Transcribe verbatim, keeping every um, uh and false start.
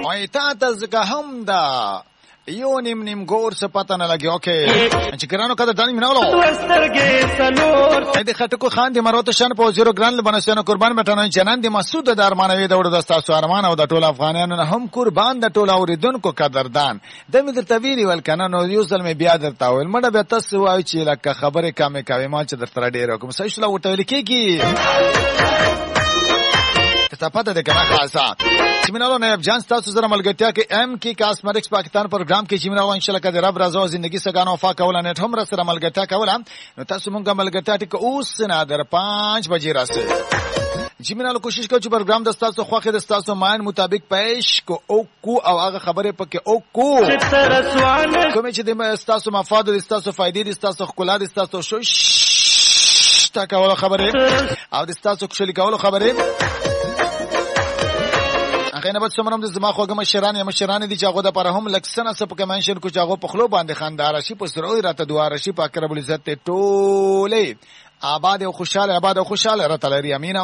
وای تا ته زکه هم دا یو نیم نیم ګور څه پته نه لګي. اوکې چې ګرانو کده دانی منولو دې خټکو خان دې مروت شان په زیرو ګران لبنسانو قربان بټنو جنان دې مسعود د ارمانوي د وړو د تاسو ارمان او د ټول افغانانو نه هم قربان د ټول اوریدونکو قدردان د مې درته ویلي ول کنه نو یو ځل مې بیا درته ویل مړه به تاسو وایي چې لکه خبره کامې کوي ما چې درته ډېر کوم صحیح شلا وټول کېږي ته پته ده کنه خاصه چې مینالو نه جان تاسو سره ملګرتیا کې ام کې کاسمیټکس پاکستان پروګرام کې چې مینالو ان شاء الله کده رب رضا زندگی سګانو وفا کوله نه هم سره ملګرتیا کوله نو تاسو مونږه ملګرتیا ټیک اوس نه در پانچ بجې راسه چې مینالو کوشش کوو چې پروګرام د تاسو خوخه د تاسو مان مطابق پېښ کو او کو او هغه خبره پکې او کو کوم چې د تاسو مفاد د تاسو فائدې د تاسو خپل د تاسو شو تا کول خبره او د تاسو خوشالي کول خبره هغه نه بد سمرم د زما خوګه مشران یا مشران دي چې هغه د پر هم لکسنه سپ کې منشن کو چې هغه په خلو باندې خاندار شي په سره راته دوه راشي پاک رب العزت ټوله آباد او خوشاله آباد او خوشاله راته لري امين.